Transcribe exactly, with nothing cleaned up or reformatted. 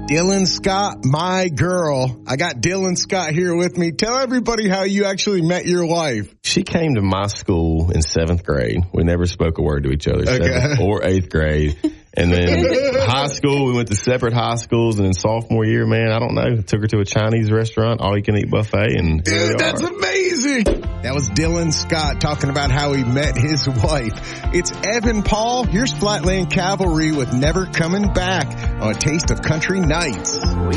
Dylan Scott, my girl. I got Dylan Scott here with me. Tell everybody how you actually met your wife. She came to my school in seventh grade. We never spoke a word to each other, Okay. seventh or eighth grade. And then high school, we went to separate high schools. And then sophomore year, man, I don't know, took her to a Chinese restaurant, all-you-can-eat buffet. And here we Dude, that's are. amazing. That was Dylan Scott talking about how he met his wife. It's Evan Paul. Here's Flatland Cavalry with Never Coming Back on A Taste of Country Nights.